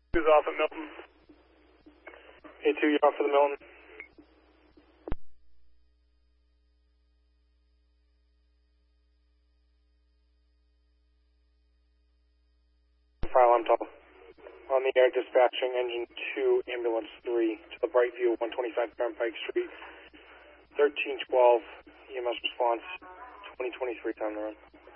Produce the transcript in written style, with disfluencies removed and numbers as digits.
Who's off at Milton? A2, you're off for the Milton. Fire alarm tall. On the air, dispatching engine 2, ambulance 3 to the Brightview, 125 Turnpike Street, 1312, EMS response, 2023 time to run.